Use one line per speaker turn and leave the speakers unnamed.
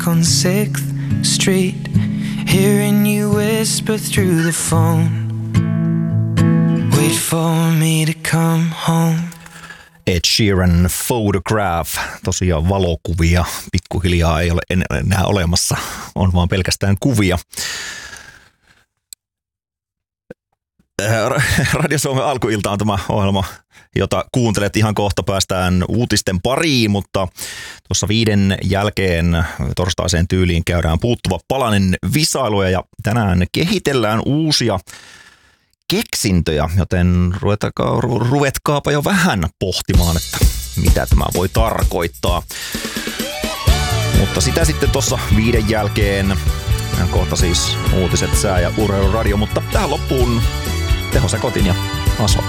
on 6th Street, hearing you whisper through the phone, wait for me to come home.
Ed Sheeran Photograph, tosiaan valokuvia pikkuhiljaa ei ole enää olemassa, on vaan pelkästään kuvia. Radio Suomen alkuilta on tämä ohjelma, jota kuuntelet ihan kohta. Päästään uutisten pariin, mutta tuossa 5 jälkeen torstaiseen tyyliin käydään puuttuva palanen visailuja ja tänään kehitellään uusia keksintöjä, joten ruvetkaapa jo vähän pohtimaan, että mitä tämä voi tarkoittaa. Mutta sitä sitten tuossa 5 jälkeen, kohta siis uutiset, sää ja urheiluradio, mutta tähän loppuun Teho Sekotin ja Asfalt.